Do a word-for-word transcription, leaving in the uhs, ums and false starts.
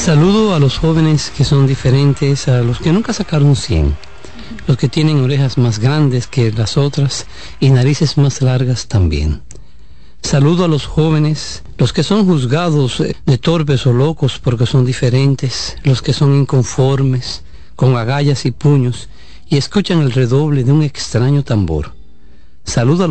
Saludo a los jóvenes que son diferentes, a los que nunca sacaron cien, los que tienen orejas más grandes que las otras y narices más largas también. Saludo a los jóvenes, los que son juzgados de torpes o locos porque son diferentes, los que son inconformes, con agallas y puños, y escuchan el redoble de un extraño tambor. Saludo a